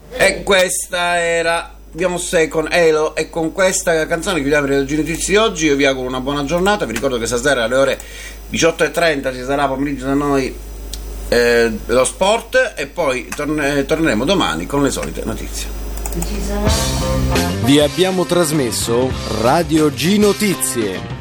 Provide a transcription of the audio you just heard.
E questa era Beyoncé con Halo, e con questa canzone chiudiamo le notizie di oggi. Io vi auguro una buona giornata, vi ricordo che stasera alle ore 18:30 ci sarà pomeriggio da noi lo sport, e poi torneremo domani con le solite notizie. Vi abbiamo trasmesso Radio G Notizie.